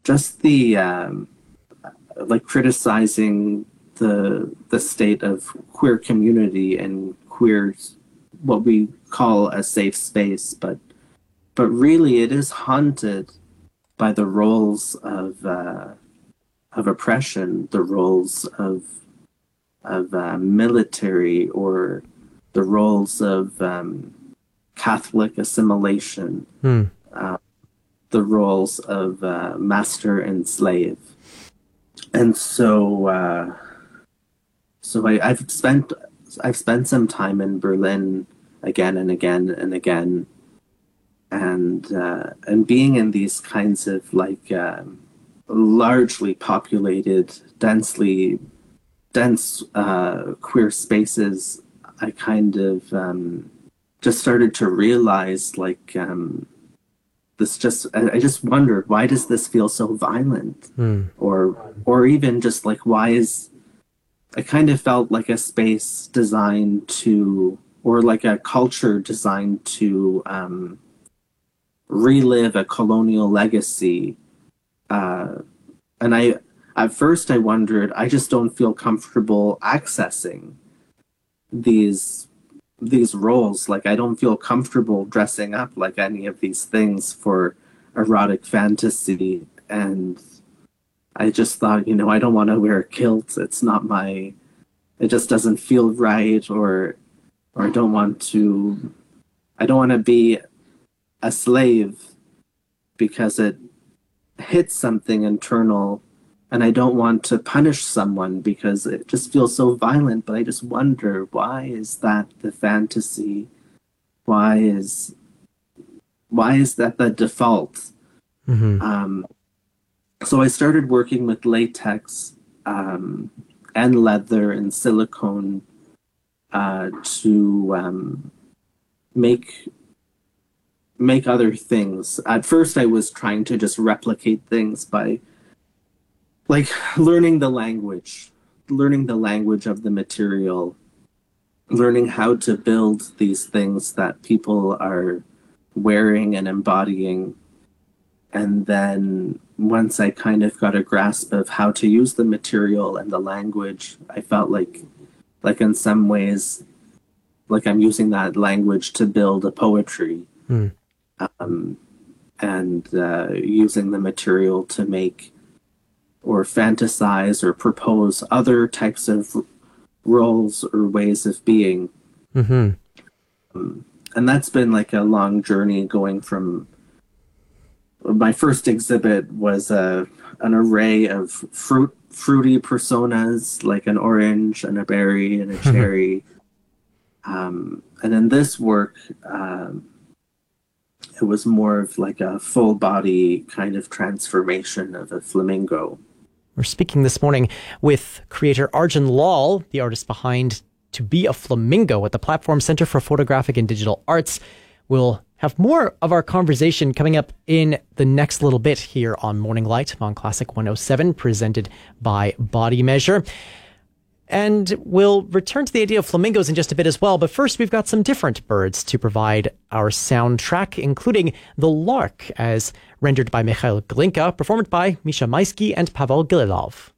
just the like criticizing the state of queer community and queer what we call a safe space, but really it is haunted by the roles of oppression, the roles of military, or the roles of Catholic assimilation, the roles of master and slave. And so I've spent some time in Berlin again and again and again, and being in these kinds of like largely populated, dense queer spaces, I kind of just started to realize like I just wondered, why does this feel so violent? Or even just like, I kind of felt like a space designed to, or like a culture designed to relive a colonial legacy. And at first I wondered, I just don't feel comfortable accessing these roles. Like, I don't feel comfortable dressing up like any of these things for erotic fantasy. And I just thought, I don't want to wear a kilt. It's not it just doesn't feel right, or I don't want to be a slave because it hits something internal, and I don't want to punish someone because it just feels so violent. But I just wonder, why is that the fantasy? Why is that the default? So I started working with latex and leather and silicone to make other things. At first I was trying to just replicate things by like learning the language of the material, learning how to build these things that people are wearing and embodying. And then once I kind of got a grasp of how to use the material and the language, I felt like in some ways, like I'm using that language to build a poetry, and using the material to make or fantasize or propose other types of roles or ways of being. And that's been like a long journey, going from my first exhibit was an array of fruity personas, like an orange and a berry and a cherry. And in this work, it was more of like a full body kind of transformation of a flamingo. We're speaking this morning with creator Arjun Lal, the artist behind To Be a Flamingo at the Platform Center for Photographic and Digital Arts. We'll have more of our conversation coming up in the next little bit here on Morning Light on Classic 107, presented by Body Measure. And we'll return to the idea of flamingos in just a bit as well. But first, we've got some different birds to provide our soundtrack, including the lark, as rendered by Mikhail Glinka, performed by Misha Maisky and Pavel Gililov.